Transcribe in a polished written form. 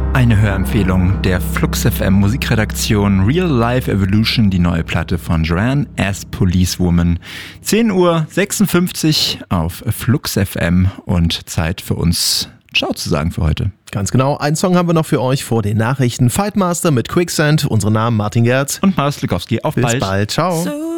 Eine Hörempfehlung der Flux FM Musikredaktion Real Life Evolution, die neue Platte von Joanne as Policewoman. 10:56 Uhr auf Flux FM und Zeit für uns Ciao zu sagen für heute. Ganz genau, einen Song haben wir noch für euch vor den Nachrichten. Fightmaster mit Quicksand, unsere Namen Martin Gerz und Marius Lukowski. Auf Bis bald. Bis bald, ciao.